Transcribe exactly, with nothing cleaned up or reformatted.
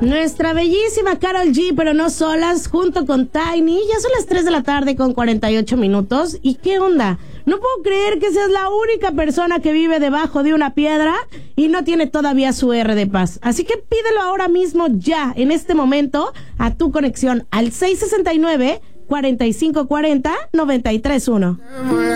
Nuestra bellísima Karol G, pero no solas, junto con Tiny. Ya son las tres de la tarde con cuarenta y ocho minutos. ¿Y qué onda? No puedo creer que seas la única persona que vive debajo de una piedra y no tiene todavía su R de paz. Así que pídelo ahora mismo, ya, en este momento, a tu conexión al seis sesenta y nueve, cuarenta y cinco cuarenta, noventa y tres uno.